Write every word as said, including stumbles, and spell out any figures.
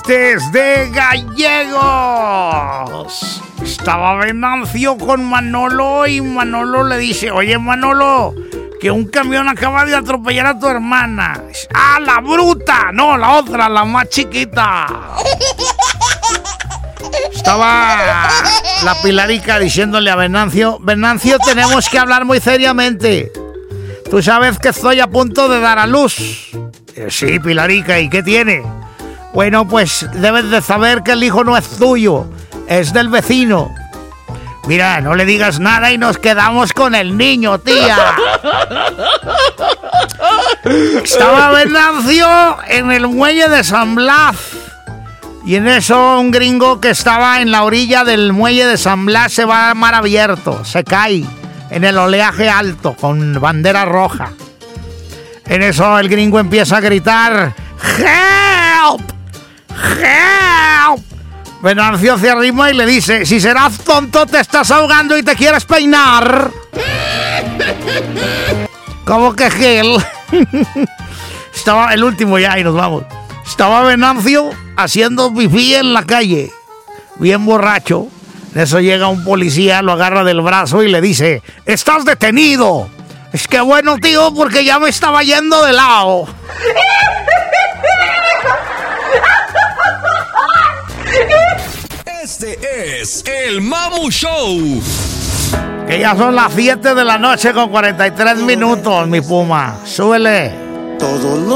chistes de gallegos. Estaba Venancio con Manolo y Manolo le dice: oye, Manolo, que un camión acaba de atropellar a tu hermana. ¡Ah, la bruta! No, la otra, la más chiquita. Estaba la Pilarica diciéndole a Venancio: Venancio, tenemos que hablar muy seriamente. Tú sabes que estoy a punto de dar a luz. Eh, sí, Pilarica, ¿y qué tiene? Bueno, pues debes de saber que el hijo no es tuyo, es del vecino. Mira, no le digas nada y nos quedamos con el niño, tía. Estaba Venancio en el muelle de San Blas. Y en eso un gringo que estaba en la orilla del muelle de San Blas se va a mar abierto, se cae en el oleaje alto con bandera roja. En eso el gringo empieza a gritar: ¡Help! ¡Help! Venancio se arrima y le dice: si serás tonto, te estás ahogando y te quieres peinar. ¿Cómo que gel? Estaba el último ya y nos vamos. Estaba Venancio haciendo pipí en la calle, bien borracho. En eso llega un policía, lo agarra del brazo y le dice: ¡estás detenido! Es que bueno, tío, porque ya me estaba yendo de lado. Este es el Mamu Show. Que ya son las siete de la noche con cuarenta y tres minutos, mi Puma. Súbele. Todo lo